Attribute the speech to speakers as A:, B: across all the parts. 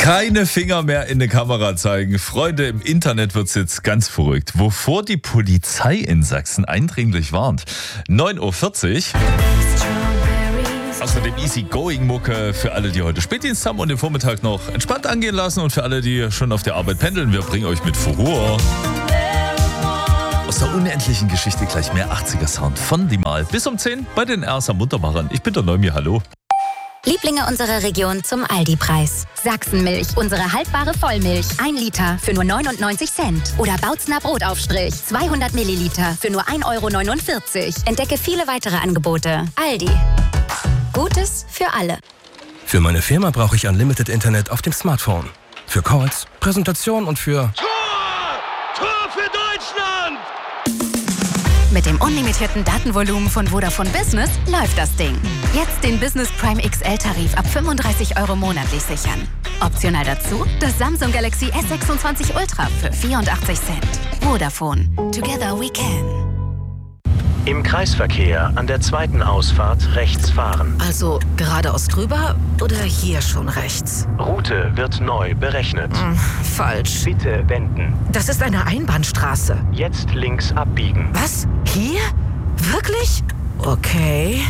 A: Keine Finger mehr in die Kamera zeigen. Freunde, im Internet wird's jetzt ganz verrückt. Wovor die Polizei in Sachsen eindringlich warnt. 9:40 Uhr. Außerdem Easy-Going-Mucke für alle, die heute Spätdienst haben und den Vormittag noch entspannt angehen lassen. Und für alle, die schon auf der Arbeit pendeln, wir bringen euch mit Furore aus der unendlichen Geschichte gleich mehr 80er-Sound von die Mal. Bis um 10 bei den RSA Muntermachern. Ich bin der Neumi, hallo.
B: Lieblinge unserer Region zum Aldi-Preis. Sachsenmilch, unsere haltbare Vollmilch. 1 Liter für nur 99 Cent. Oder Bautzner Brotaufstrich, 200 Milliliter für nur 1,49 €. Entdecke viele weitere Angebote. Aldi. Gutes für alle.
C: Für meine Firma brauche ich Unlimited Internet auf dem Smartphone. Für Calls, Präsentation und für...
D: Tor für Deutschland!
B: Mit dem unlimitierten Datenvolumen von Vodafone Business läuft das Ding. Jetzt den Business Prime XL-Tarif ab 35 € monatlich sichern. Optional dazu das Samsung Galaxy S26 Ultra für 84 Cent. Vodafone. Together we can.
E: Im Kreisverkehr an der zweiten Ausfahrt rechts fahren.
F: Also geradeaus drüber oder hier schon rechts?
E: Route wird neu berechnet.
F: Falsch.
E: Bitte wenden.
F: Das ist eine Einbahnstraße.
E: Jetzt links abbiegen.
F: Was? Hier? Wirklich? Okay.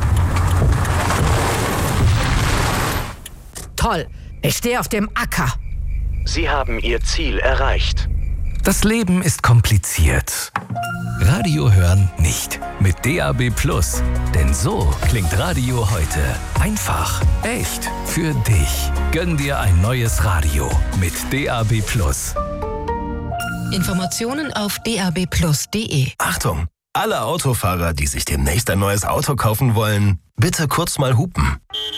F: Toll. Ich stehe auf dem Acker.
E: Sie haben Ihr Ziel erreicht.
C: Das Leben ist kompliziert. Radio hören nicht. Mit DAB+. Denn so klingt Radio heute. Einfach, echt, für dich. Gönn dir ein neues Radio mit DAB+.
F: Informationen auf dabplus.de.
G: Achtung! Alle Autofahrer, die sich demnächst ein neues Auto kaufen wollen, bitte kurz mal hupen.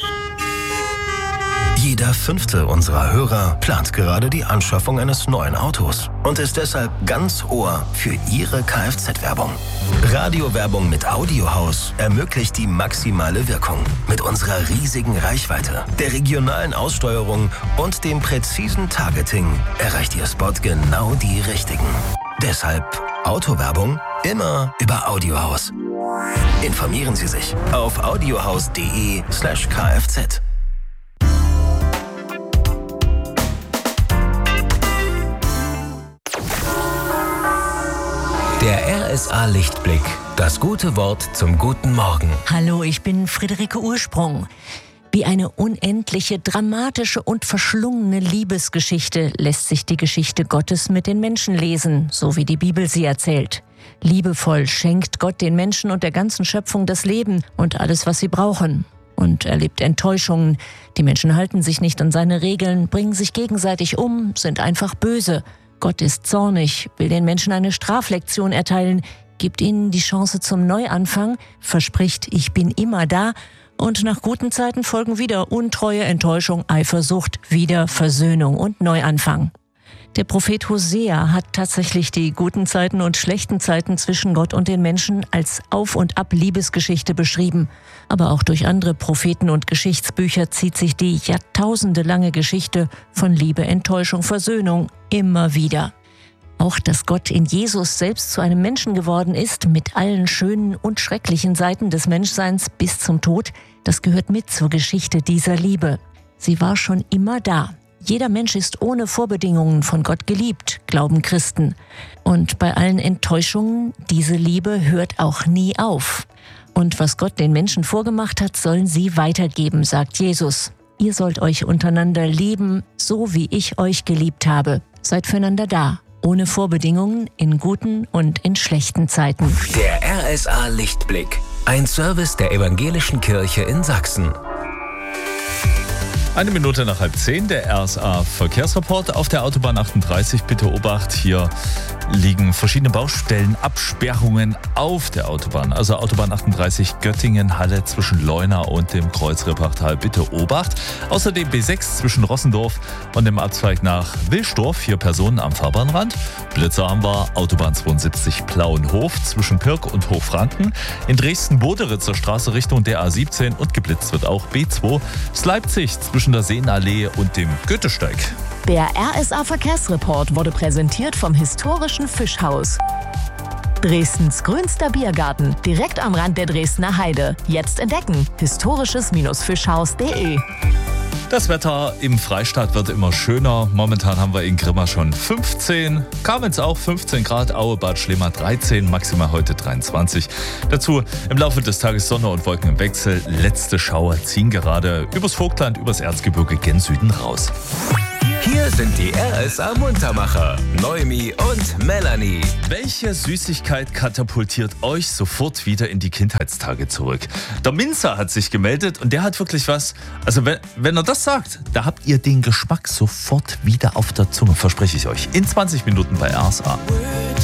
G: Jeder 5. unserer Hörer plant gerade die Anschaffung eines neuen Autos und ist deshalb ganz Ohr für Ihre Kfz-Werbung. Radiowerbung mit Audiohaus ermöglicht die maximale Wirkung. Mit unserer riesigen Reichweite, der regionalen Aussteuerung und dem präzisen Targeting erreicht Ihr Spot genau die Richtigen. Deshalb Autowerbung immer über Audiohaus. Informieren Sie sich auf audiohaus.de/kfz.
C: Der RSA Lichtblick. Das gute Wort zum guten Morgen.
H: Hallo, ich bin Friederike Ursprung. Wie eine unendliche, dramatische und verschlungene Liebesgeschichte lässt sich die Geschichte Gottes mit den Menschen lesen, so wie die Bibel sie erzählt. Liebevoll schenkt Gott den Menschen und der ganzen Schöpfung das Leben und alles, was sie brauchen. Und erlebt Enttäuschungen. Die Menschen halten sich nicht an seine Regeln, bringen sich gegenseitig um, sind einfach böse. Gott ist zornig, will den Menschen eine Straflektion erteilen, gibt ihnen die Chance zum Neuanfang, verspricht, ich bin immer da, und nach guten Zeiten folgen wieder Untreue, Enttäuschung, Eifersucht, wieder Versöhnung und Neuanfang. Der Prophet Hosea hat tatsächlich die guten Zeiten und schlechten Zeiten zwischen Gott und den Menschen als Auf- und Ab-Liebesgeschichte beschrieben. Aber auch durch andere Propheten und Geschichtsbücher zieht sich die jahrtausendelange Geschichte von Liebe, Enttäuschung, Versöhnung immer wieder. Auch dass Gott in Jesus selbst zu einem Menschen geworden ist, mit allen schönen und schrecklichen Seiten des Menschseins bis zum Tod, das gehört mit zur Geschichte dieser Liebe. Sie war schon immer da. Jeder Mensch ist ohne Vorbedingungen von Gott geliebt, glauben Christen. Und bei allen Enttäuschungen, diese Liebe hört auch nie auf. Und was Gott den Menschen vorgemacht hat, sollen sie weitergeben, sagt Jesus. Ihr sollt euch untereinander lieben, so wie ich euch geliebt habe. Seid füreinander da, ohne Vorbedingungen, in guten und in schlechten Zeiten.
C: Der RSA Lichtblick. Ein Service der Evangelischen Kirche in Sachsen.
A: 1 Minute nach 9:30, der RSA-Verkehrsreport auf der Autobahn 38. Bitte Obacht, hier liegen verschiedene Baustellen, Absperrungen auf der Autobahn. Also Autobahn 38 Göttingen-Halle zwischen Leuna und dem Kreuz Reppachtal. Bitte Obacht. Außerdem B6 zwischen Rossendorf und dem Abzweig nach Wilsdorf. 4 Personen am Fahrbahnrand. Blitzer haben wir Autobahn 72 Plauenhof zwischen Pirk und Hochfranken. In Dresden-Boderitzer Straße Richtung der A17 und geblitzt wird auch B2. Leipzig zwischen der Seenallee und dem Goethesteig.
I: Der RSA-Verkehrsreport wurde präsentiert vom historischen Fischhaus. Dresdens grünster Biergarten, direkt am Rand der Dresdner Heide. Jetzt entdecken: historisches-fischhaus.de.
A: Das Wetter im Freistaat wird immer schöner. Momentan haben wir in Grimma schon 15. Kamenz auch 15 Grad, Aue, Bad Schlema 13, maximal heute 23. Dazu im Laufe des Tages Sonne und Wolken im Wechsel. Letzte Schauer ziehen gerade übers Vogtland, übers Erzgebirge gen Süden raus.
C: Hier sind die RSA-Muntermacher, Noemi und Melanie.
A: Welche Süßigkeit katapultiert euch sofort wieder in die Kindheitstage zurück? Der Minzer hat sich gemeldet und der hat wirklich was. Also wenn er das sagt, da habt ihr den Geschmack sofort wieder auf der Zunge, verspreche ich euch. In 20 Minuten bei RSA.